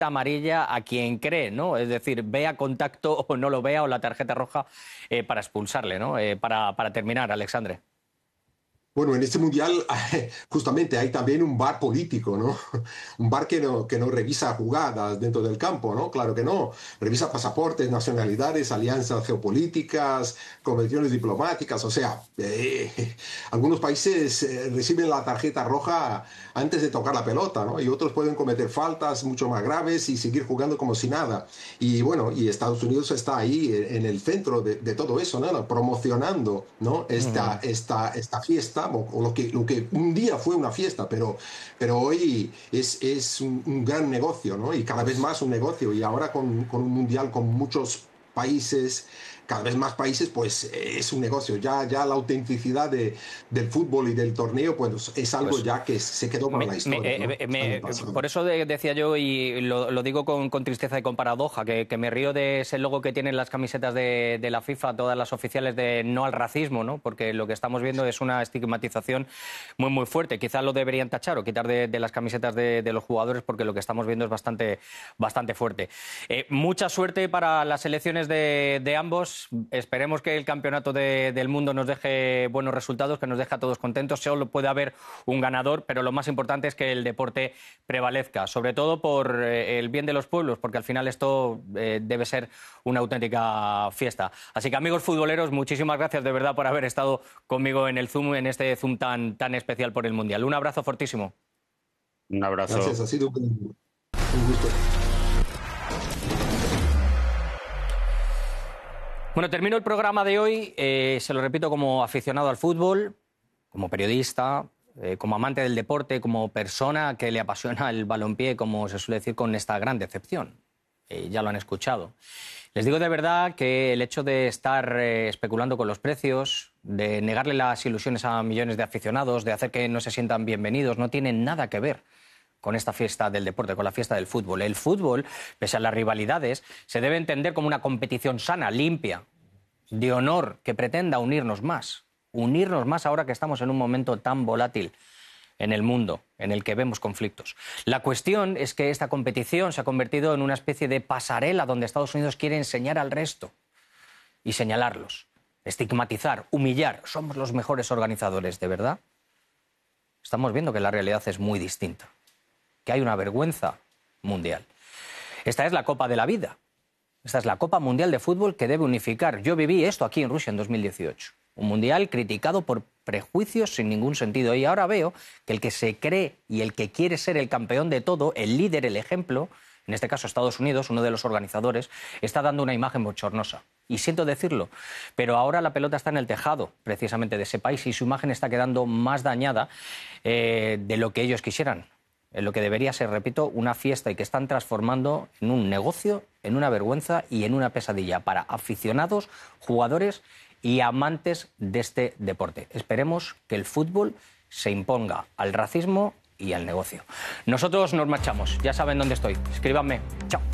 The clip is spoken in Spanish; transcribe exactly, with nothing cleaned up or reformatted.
amarilla a quien cree, ¿no? Es decir, vea contacto o no lo vea, o la tarjeta roja eh, para expulsarle, ¿no? Eh, para, para terminar, Alexandre. Bueno, en este mundial justamente hay también un V A R político, ¿no? Un V A R que no, que no revisa jugadas dentro del campo, ¿no? Claro que no. Revisa pasaportes, nacionalidades, alianzas geopolíticas, convenciones diplomáticas. O sea, eh, algunos países eh, reciben la tarjeta roja antes de tocar la pelota, ¿no? Y otros pueden cometer faltas mucho más graves y seguir jugando como si nada. Y bueno, y Estados Unidos está ahí en el centro de, de todo eso, ¿no? Promocionando, ¿no? Esta, Uh-huh. esta, esta fiesta, o lo que, lo que un día fue una fiesta, pero, pero hoy es, es un, un gran negocio, ¿no? Y cada vez más un negocio. Y ahora con, con un mundial con muchos países, cada vez más países, pues es un negocio. Ya, ya la autenticidad de, del fútbol y del torneo, pues es algo Pues ya que se quedó para Me, la me, historia, ¿no? eh, Año me, pasado. por eso de, decía yo, y lo, lo digo con, con tristeza y con paradoja, que, que me río de ese logo que tienen las camisetas de, de la FIFA, todas las oficiales, de no al racismo, ¿no? Porque lo que estamos viendo es una estigmatización muy, muy fuerte. Quizás lo deberían tachar o quitar de, de las camisetas de, de los jugadores, porque lo que estamos viendo es bastante, bastante fuerte. Eh, mucha suerte para las selecciones de, de ambos. Esperemos que el campeonato de, del mundo nos deje buenos resultados, que nos deje a todos contentos. Solo puede haber un ganador, pero lo más importante es que el deporte prevalezca, sobre todo por eh, el bien de los pueblos, porque al final esto eh, debe ser una auténtica fiesta. Así que, amigos futboleros, muchísimas gracias de verdad por haber estado conmigo en el Zoom, en este Zoom tan, tan especial por el Mundial. Un abrazo fortísimo. Un Gracias, abrazo. ha sido un, un gusto. Bueno, termino el programa de hoy, eh, se lo repito, como aficionado al fútbol, como periodista, eh, como amante del deporte, como persona que le apasiona el balompié, como se suele decir, con esta gran decepción. Eh, ya lo han escuchado. Les digo de verdad que el hecho de estar eh, especulando con los precios, de negarle las ilusiones a millones de aficionados, de hacer que no se sientan bienvenidos, no tiene nada que ver con esta fiesta del deporte, con la fiesta del fútbol. El fútbol, pese a las rivalidades, se debe entender como una competición sana, limpia, de honor, que pretenda unirnos más. Unirnos más ahora que estamos en un momento tan volátil en el mundo, en el que vemos conflictos. La cuestión es que esta competición se ha convertido en una especie de pasarela donde Estados Unidos quiere enseñar al resto y señalarlos, estigmatizar, humillar. Somos los mejores organizadores, ¿de verdad? Estamos viendo que la realidad es muy distinta, que hay una vergüenza mundial. Esta es la Copa de la Vida. Esta es la Copa Mundial de Fútbol que debe unificar. Yo viví esto aquí en Rusia en dos mil dieciocho. Un mundial criticado por prejuicios sin ningún sentido. Y ahora veo que el que se cree y el que quiere ser el campeón de todo, el líder, el ejemplo, en este caso Estados Unidos, uno de los organizadores, está dando una imagen bochornosa. Y siento decirlo, pero ahora la pelota está en el tejado, precisamente, de ese país, y su imagen está quedando más dañada eh, de lo que ellos quisieran. En lo que debería ser, repito, una fiesta, y que están transformando en un negocio, en una vergüenza y en una pesadilla para aficionados, jugadores y amantes de este deporte. Esperemos que el fútbol se imponga al racismo y al negocio. Nosotros nos marchamos, ya saben dónde estoy. Escríbanme. Chao.